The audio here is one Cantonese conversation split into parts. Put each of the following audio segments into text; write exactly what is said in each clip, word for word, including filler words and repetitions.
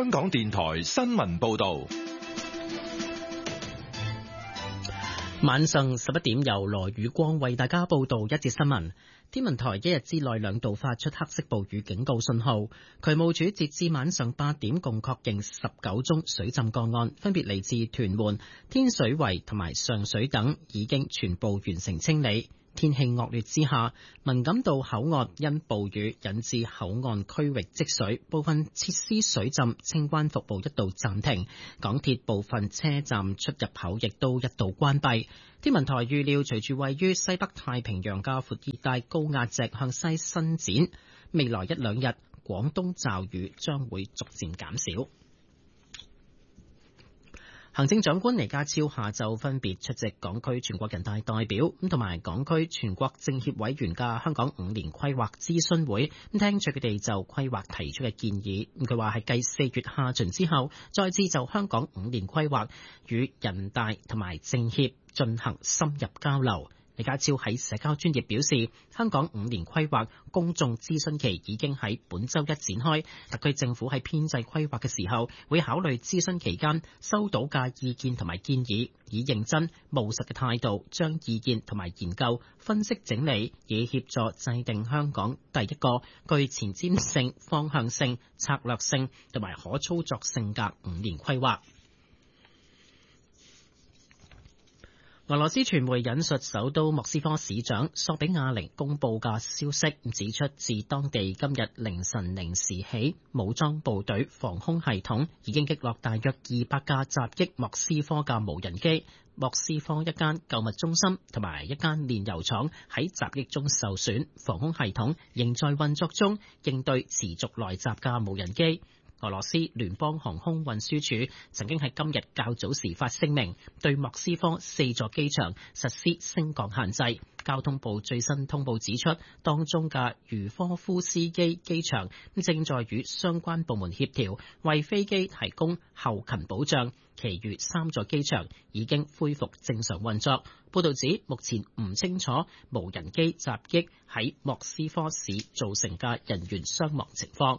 香港電台新聞報道。 晚上十一點，由羅宇光為大家報道一節新聞。天文台一日之內兩度發出黑色暴雨警告信號。渠務署截至晚上八點，共確認十九宗水浸個案，分別嚟自屯門、天水圍同埋上水等，已經全部完成清理。天氣惡劣之下，文錦渡口岸因暴雨引致口岸區域積水，部分設施水浸，清關服務一度暫停。港鐵部分車站出入口亦都一度關閉。天文台預料，隨住位於西北太平洋嘅闊熱帶高壓脊向西伸展，未來一兩日廣東驟雨將會逐漸減少。行政長官李家超下晝分別出席港區全國人大代表咁同埋港區全國政協委員嘅香港五年規劃諮詢會，咁聽取佢哋就規劃提出嘅建議。佢話係繼四月下旬之後，再次就香港五年規劃與人大同埋政協進行深入交流。李家超喺社交專頁表示，香港五年規劃公眾諮詢期已經喺本周一展開，特區政府喺編制規劃嘅時候，會考慮諮詢期間收到嘅意見同埋建議，以認真務實嘅態度將意見同埋研究分析整理，以協助制定香港第一個具前瞻性、方向性、策略性同埋可操作性嘅五年規劃。俄羅斯傳媒引述首都莫斯科市長索比亞寧公布嘅消息，指出自當地今日凌晨零時起，武裝部隊防空系統已經擊落大約二百架襲擊莫斯科嘅無人機。莫斯科一間購物中心同埋一間煉油廠喺襲擊中受損，防空系統仍在運作中，應對持續來襲嘅無人機。俄羅斯聯邦航空運輸署曾經喺今日較早時發聲明，對莫斯科四座機場實施升降限制。交通部最新通報指出，當中嘅茹科夫斯基機場正在與相關部門協調，為飛機提供後勤保障。其餘三座機場已經恢復正常運作。報道指，目前唔清楚無人機襲擊喺莫斯科市造成嘅人員傷亡情況。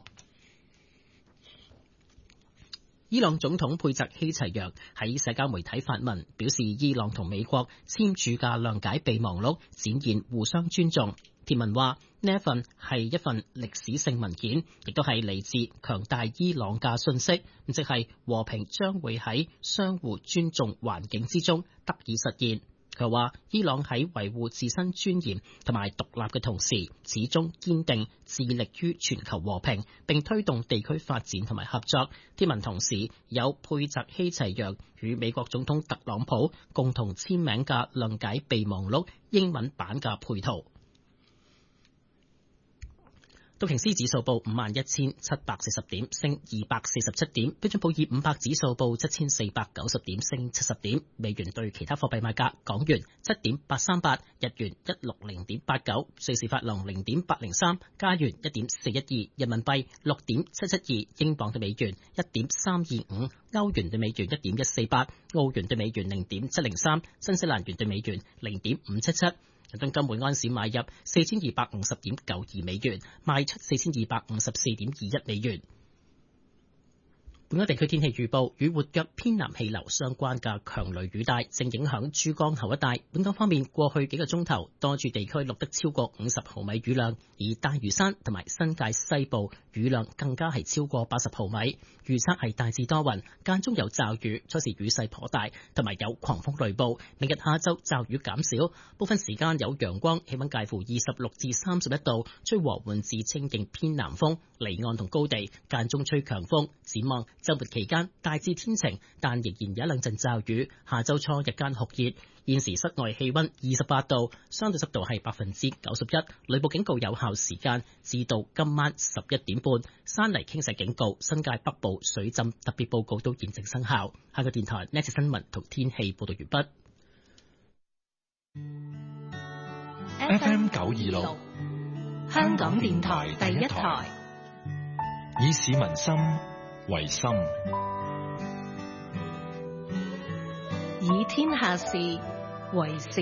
伊朗總統佩澤希齊揚喺社交媒體發文，表示伊朗同美國簽署嘅諒解備忘錄展現互相尊重。貼文話，呢一份係一份歷史性文件，亦都係嚟自強大伊朗嘅信息，即係和平將會喺相互尊重環境之中得以實現。佢話，伊朗喺維護自身尊嚴同埋獨立嘅同時，始終堅定致力於全球和平，並推動地區發展同埋合作。貼文同時有佩澤希齊揚與美國總統特朗普共同簽名嘅諒解備忘錄英文版嘅配圖。道瓊斯指數報五萬一千七百四十點，升二百四十七點。標準普爾五百指數報七千四百九十點，升七十點。美元對其他貨幣賣價：港元七點八三八，日元一六零點八九，瑞士法郎零點八零三，加元一點四一二，人民幣六點七七二，英鎊對美元一點三二五，歐元對美元一點一四八，澳元對美元零點七零三，新西蘭元對美元零點五七七。倫敦金每安士買入四千二百五十點九二美元，賣出四千二百五十四點二一美元。本港地區天氣預報，與活躍偏南氣流相關嘅強雷雨帶正影響珠江口一帶。本港方面，過去幾個鐘頭多處地區錄得超過五十毫米雨量，而大嶼山同埋新界西部雨量更加係超過八十毫米。預測係大致多雲，間中有驟雨，初時雨勢頗大，同埋有狂風雷暴。明日下晝驟雨減少，部分時間有陽光，氣溫介乎二十六至三十一度，吹和緩至清勁偏南風，離岸同高地間中吹強風。展望周末期間大致天晴，但仍然有一兩陣驟雨。下周初日間酷熱，現時室外氣溫二十八度，相對濕度係百分之九十一，雷暴警告有效時間至到今晚十一點半。山泥傾瀉警告、新界北部水浸特別報告都現正生效。香港電台呢次新聞同天氣報道完畢。 F M 九二六， 香港電台第一台， 以市民心為心， 以天下事為事。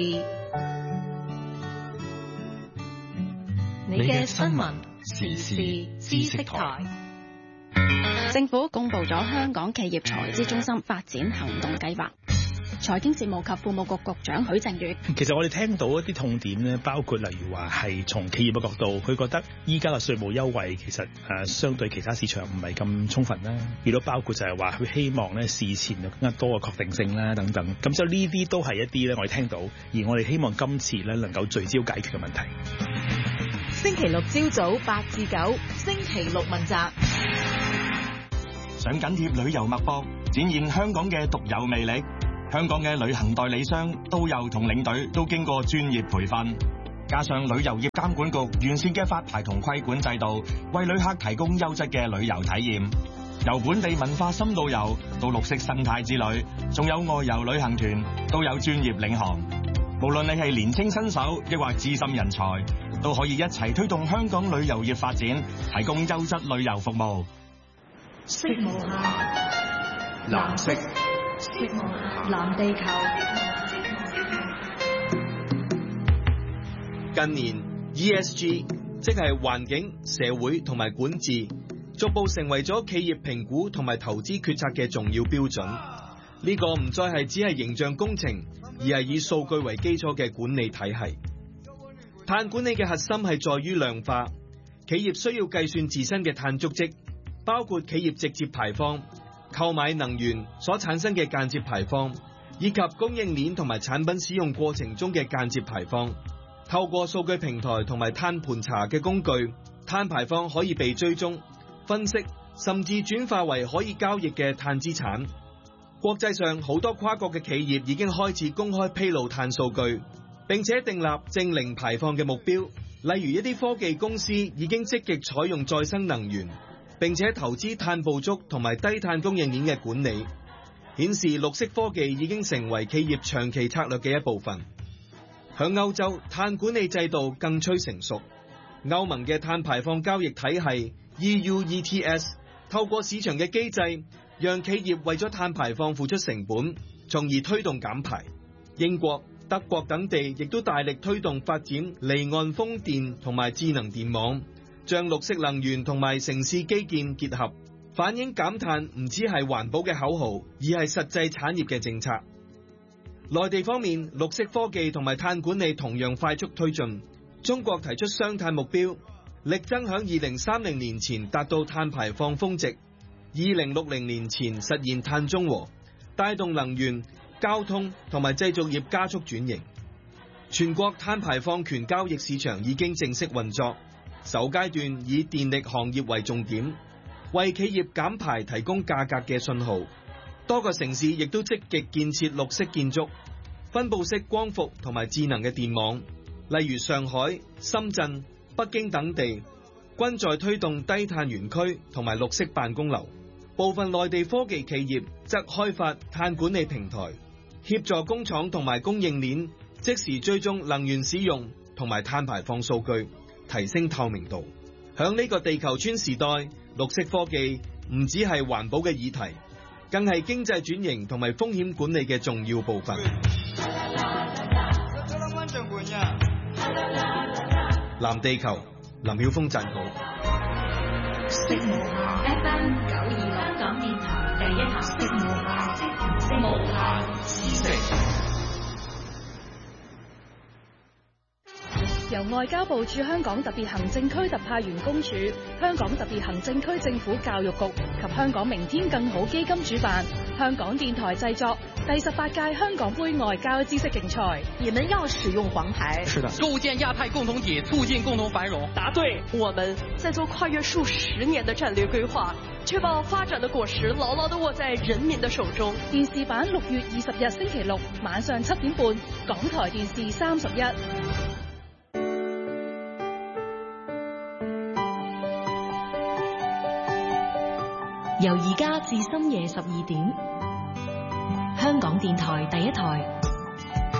你嘅新聞時事知識台。 政府公布咗香港企業財資中心發展行動計劃。財經事務及庫務局局長許正宇， 其實我哋聽到一啲痛點咧，包括例如話係從企業嘅角度，佢覺得依家嘅稅務優惠其實誒相對其他市場唔係咁充分啦，亦都包括就係話佢希望咧事前有更加多嘅確定性啦等等。咁所以呢啲都係一啲咧我哋聽到，而我哋希望今次咧能夠聚焦解決嘅問題。 星期六朝早八至九，星期六問責。 想緊貼旅遊脈搏，展現香港嘅獨有魅力。香港嘅旅行代理商、導遊同領隊都經過專業培訓，加上旅遊業監管局完善嘅發牌同規管制度，為旅客提供優質嘅旅遊體驗。由本地文化深度遊到綠色生態之旅，仲有外遊旅行團，都有專業領航。無論你係年青新手，抑或資深人才，都可以一齊推動香港旅遊業發展，提供優質旅遊服務。 色無限， 藍色。 色無限，藍地球。 近年 E S G 即係環境、社會同埋管治，逐步成為咗企業評估同埋投資決策嘅重要標準。呢個唔再係只係形象工程，而係以數據為基礎嘅管理體系。碳管理嘅核心係在於量化，企業需要計算自身嘅碳足跡，包括企業直接排放、購買能源所產生嘅間接排放，以及供應鏈同埋產品使用過程中嘅間接排放。透過數據平台同埋碳盤查嘅工具，碳排放可以被追蹤、分析，甚至轉化為可以交易嘅碳資產。國際上好多跨國嘅企業已經開始公開披露碳數據，並且訂立淨零排放嘅目標。例如一啲科技公司已經積極採用再生能源，並且投資碳捕捉同埋低碳供應鏈嘅管理，顯示綠色科技已經成為企業長期策略嘅一部分。響歐洲，碳管理制度更趨成熟。歐盟嘅碳排放交易體系 E U E T S 透過市場嘅機制，讓企業為咗碳排放付出成本，從而推動減排。英國、德國等地亦都大力推動發展離岸風電同埋智能電網，將綠色能源同埋城市基建結合，反映減碳唔只係環保嘅口號，而係實際產業嘅政策。內地方面，綠色科技同埋碳管理同樣快速推進。中國提出雙碳目標，力爭響二零三零年前達到碳排放峰值，二零六零年前實現碳中和，帶動能源、交通同埋製造業加速轉型。全國碳排放權交易市場已經正式運作，首階段以電力行業為重點，為企業減排提供價格嘅信號。多個城市亦都積極建設綠色建築、分布式光伏同埋智能嘅電網，例如上海、深圳、北京等地均在推動低碳園區同埋綠色辦公樓。部分內地科技企業則開發碳管理平台，協助工廠同埋供應鏈即時追蹤能源使用同埋碳排放數據，提升透明度。響呢個地球村時代，綠色科技唔只係環保嘅議題，更係經濟轉型同埋風險管理嘅重要部分。藍地球，林曉峰撰稿。 色無限 F M 九二六，香港電台第一台。色無限，色無限知識。 由外交部駐香港特別行政區特派員公署、香港特別行政區政府教育局及香港明天更好基金主辦，香港電台製作第十八屆香港杯外交知識競賽。 你們要使用黃牌。 是的。構建亞太共同體，促進共同繁榮。 答對。 我們在做跨越數十年的戰略規劃，確保發展的果實牢牢地握在人民的手中。 電視版六月二十日星期六晚上七點半，港台電視三十一。 由而家至深夜十二點，香港電台第一台。